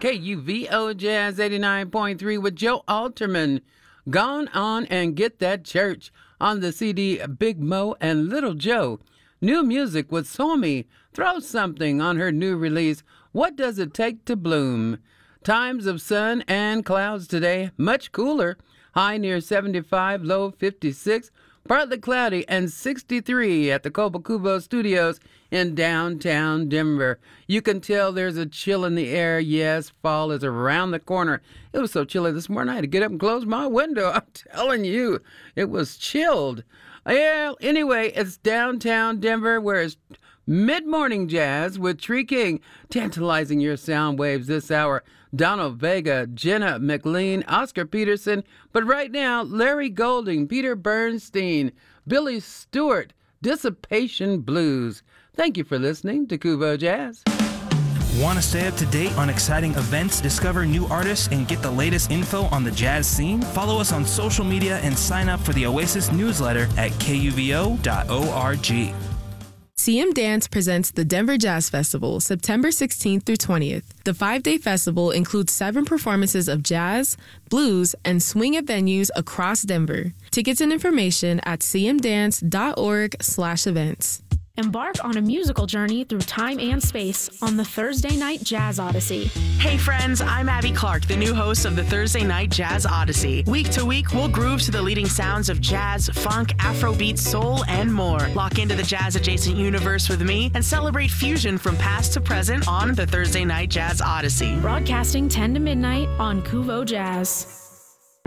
KUVO Jazz 89.3 with Joe Alterman. Gone on and get that church on the CD Big Mo and Little Joe. New music with Somi. Throw something on her new release, What Does It Take to Bloom? Times of sun and clouds today, much cooler. High near 75, low 56. Partly cloudy and 63 at the Cobo Studios in downtown Denver. You can tell there's a chill in the air. Yes, fall is around the corner. It was so chilly this morning, I had to get up and close my window. I'm telling you, it was chilled. Yeah, anyway, it's downtown Denver where it's mid-morning jazz with Tree King, tantalizing your sound waves this hour. Donald Vega, Jenna McLean, Oscar Peterson, but right now, Larry Golding, Peter Bernstein, Billy Stewart, Dissipation Blues. Thank you for listening to Kuvo Jazz. Want to stay up to date on exciting events, discover new artists, and get the latest info on the jazz scene? Follow us on social media and sign up for the Oasis newsletter at kuvo.org. CM Dance presents the Denver Jazz Festival, September 16th through 20th. The 5-day festival includes 7 performances of jazz, blues, and swing at venues across Denver. Tickets and information at cmdance.org/events. Embark on a musical journey through time and space on the Thursday Night Jazz Odyssey. Hey friends, I'm Abby Clark, the new host of the Thursday Night Jazz Odyssey. Week to week, we'll groove to the leading sounds of jazz, funk, Afrobeat, soul, and more. Lock into the jazz-adjacent universe with me and celebrate fusion from past to present on the Thursday Night Jazz Odyssey. Broadcasting 10 to midnight on Kuvo Jazz.